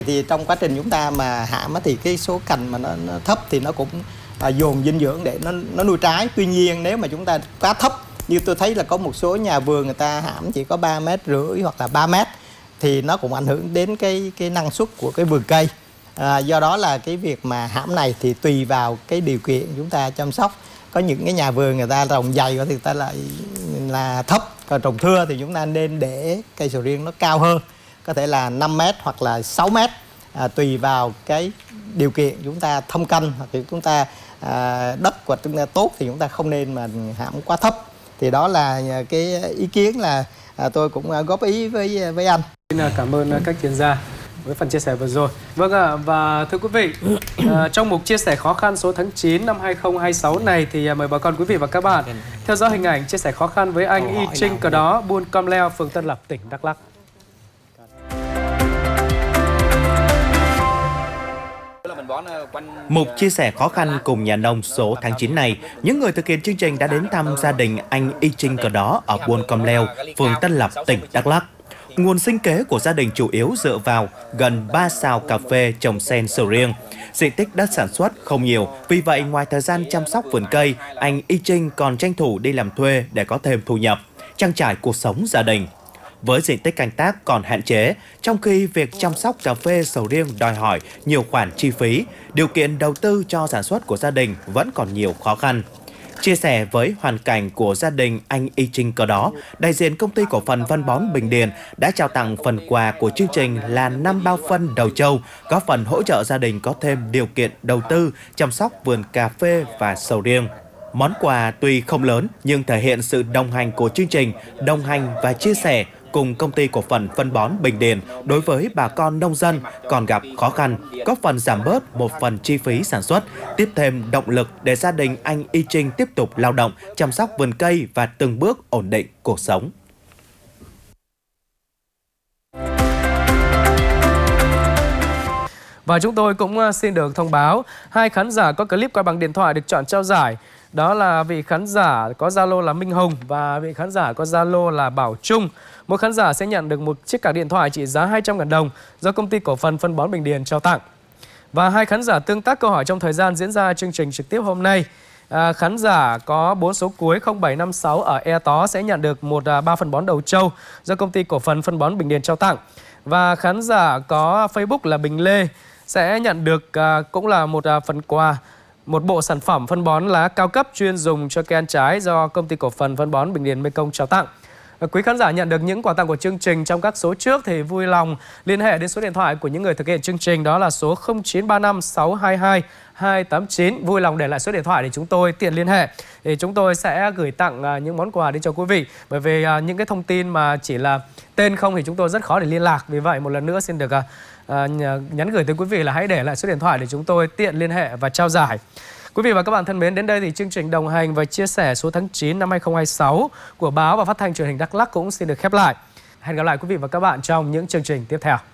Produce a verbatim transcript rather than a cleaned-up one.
Thì trong quá trình chúng ta mà hãm thì cái số cành mà nó, nó thấp thì nó cũng à, dồn dinh dưỡng để nó nó nuôi trái. Tuy nhiên nếu mà chúng ta quá thấp, như tôi thấy là có một số nhà vườn người ta hãm chỉ có ba mét rưỡi hoặc là ba mét, thì nó cũng ảnh hưởng đến cái cái năng suất của cái vườn cây. À, do đó là cái việc mà hãm này thì tùy vào cái điều kiện chúng ta chăm sóc. Có những cái nhà vườn người ta trồng dày thì người ta lại là thấp, còn trồng thưa thì chúng ta nên để cây sầu riêng nó cao hơn, có thể là năm mét hoặc là sáu mét, à, tùy vào cái điều kiện chúng ta thâm canh hoặc là chúng ta à, đất của chúng ta tốt thì chúng ta không nên mà hãm quá thấp. Thì đó là cái ý kiến là à, tôi cũng góp ý với với anh. Xin cảm ơn các chuyên gia với phần chia sẻ vừa rồi. Vâng ạ, à, và thưa quý vị, à, trong mục chia sẻ khó khăn số tháng chín năm hai nghìn không trăm hai mươi sáu này thì à, mời bà con quý vị và các bạn theo dõi hình ảnh chia sẻ khó khăn với anh Y Trinh Cờ Đó, buôn Com Leo, phường Tân Lập, tỉnh Đắk Lắk. Mục chia sẻ khó khăn cùng nhà nông số tháng chín này, những người thực hiện chương trình đã đến thăm gia đình anh Y Trinh Cờ Đó ở buôn Com Leo, phường Tân Lập, tỉnh Đắk Lắk. Nguồn sinh kế của gia đình chủ yếu dựa vào gần ba sào cà phê trồng sen sầu riêng. Diện tích đất sản xuất không nhiều, vì vậy ngoài thời gian chăm sóc vườn cây, anh Y Trinh còn tranh thủ đi làm thuê để có thêm thu nhập, trang trải cuộc sống gia đình. Với diện tích canh tác còn hạn chế, trong khi việc chăm sóc cà phê sầu riêng đòi hỏi nhiều khoản chi phí, điều kiện đầu tư cho sản xuất của gia đình vẫn còn nhiều khó khăn. Chia sẻ với hoàn cảnh của gia đình anh Y Trinh Cờ Đó, đại diện công ty cổ phần phân bón Bình Điền đã trao tặng phần quà của chương trình là năm bao phân đầu trâu, góp phần hỗ trợ gia đình có thêm điều kiện đầu tư, chăm sóc vườn cà phê và sầu riêng. Món quà tuy không lớn nhưng thể hiện sự đồng hành của chương trình, đồng hành và chia sẻ cùng công ty cổ phần phân bón Bình Điền đối với bà con nông dân còn gặp khó khăn, góp phần giảm bớt một phần chi phí sản xuất, tiếp thêm động lực để gia đình anh Y Trinh tiếp tục lao động, chăm sóc vườn cây và từng bước ổn định cuộc sống. Và chúng tôi cũng xin được thông báo hai khán giả có clip qua bằng điện thoại được chọn trao giải. Đó là vị khán giả có Zalo là Minh Hùng và vị khán giả có Zalo là Bảo Trung. Mỗi khán giả sẽ nhận được một chiếc card điện thoại trị giá hai trăm nghìn đồng do công ty cổ phần phân bón Bình Điền trao tặng. Và hai khán giả tương tác câu hỏi trong thời gian diễn ra chương trình trực tiếp hôm nay. À, khán giả có bốn số cuối không bảy năm sáu ở E Tó sẽ nhận được một à, bao phân bón đầu trâu do công ty cổ phần phân bón Bình Điền trao tặng. Và khán giả có Facebook là Bình Lê sẽ nhận được à, cũng là một à, phần quà, một bộ sản phẩm phân bón lá cao cấp chuyên dùng cho cây ăn trái do công ty cổ phần phân bón Bình Điền Mekong trao tặng. Và quý khán giả nhận được những quà tặng của chương trình trong các số trước thì vui lòng liên hệ đến số điện thoại của những người thực hiện chương trình, đó là số không chín ba năm sáu hai hai hai tám chín. Vui lòng để lại số điện thoại để chúng tôi tiện liên hệ. Thì chúng tôi sẽ gửi tặng những món quà đến cho quý vị. Bởi vì những cái thông tin mà chỉ là tên không thì chúng tôi rất khó để liên lạc. Vì vậy một lần nữa xin được À, nhắn gửi tới quý vị là hãy để lại số điện thoại để chúng tôi tiện liên hệ và trao giải. Quý vị và các bạn thân mến, đến đây thì chương trình đồng hành và chia sẻ số tháng chín năm hai nghìn không trăm hai mươi sáu của báo và phát thanh truyền hình Đắk Lắk cũng xin được khép lại. Hẹn gặp lại quý vị và các bạn trong những chương trình tiếp theo.